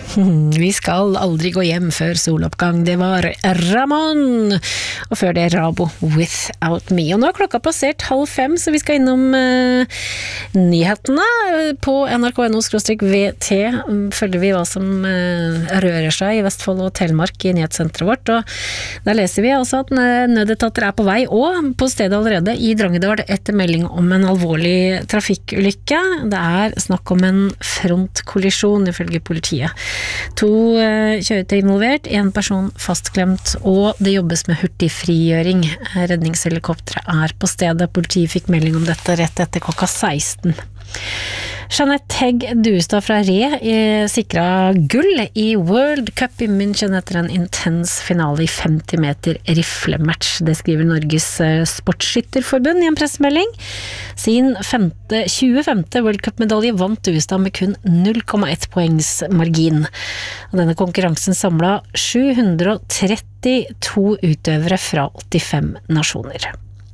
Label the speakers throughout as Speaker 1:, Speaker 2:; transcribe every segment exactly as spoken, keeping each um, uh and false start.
Speaker 1: Vi skal aldri gå hjem før soloppgang, det var Ramón, og før det Rabo, Without Me. Og nå er klokka passert halv fem, så vi skal innom uh, nyhetene på N R K N O V T. Følger vi hva som uh, rører seg i Vestfold og Telemark i nyhetssenteret vårt, og der leser vi altså at nødetater er på vei, og på stedet allerede i Drangedal etter melding om en alvorlig trafikkulykke. Det er snakk om en frontkollisjon ifølge politiet. To uh, kjøretøy involvert, en person fastklemt, og det jobbes med hurtig frigjøring. Redningshelikopteret er på stedet. Politiet fikk melding om dette rett etter klokka seksten. Jeanette Hegg Duestad fra Re sikret gull i World Cup i München etter en intens finale i femti meter riflematch. Det skriver Norges Sportsskytterforbund i en pressemelding. Sin femte, tjuefemte World Cup-medalje vant Duestad med kun null komma ett poengs margin. Og denne konkurransen samlet sju hundre og trettito utøvere fra åttifem nasjoner.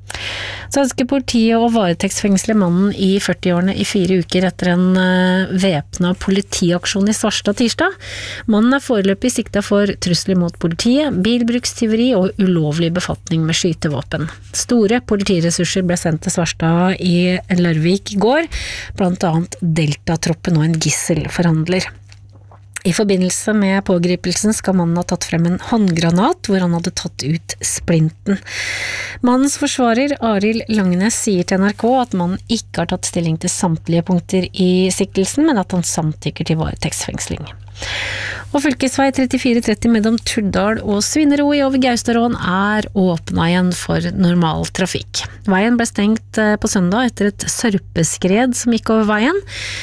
Speaker 1: Så ønsker politiet å varetektsfengsle mannen i førtiårene i fire uker etter en uh, væpnet politiaksjon i Svarstad tirsdag. Mannen er foreløpig siktet for trusler mot politiet, bilbrukstyveri og ulovlig befatning med skytevåpen. Store politiressurser ble sendt til Svarstad i Larvik i går, blant annet Delta-troppen og en gisselforhandler. I forbindelse med pågripelsen skal mannen ha tatt frem en håndgranat hvor han hadde tatt ut splinten. Mannens forsvarer, Arild Langnes, sier til N R K at mannen ikke har tatt stilling til samtlige punkter i siktelsen, men at han samtykker til varetektsfengsling. Og fylkesvei trettifire tretti mellom Turdal og Svinero i Over Gaustadrån er åpnet igjen for normal trafikk. Veien ble stengt på søndag etter et sørpeskred som gikk over veien.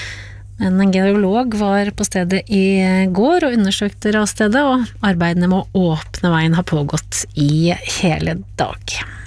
Speaker 1: En geolog var på stedet i går og undersøkte rasstedet, og arbeidene med å åpne veien har pågått i hele dag.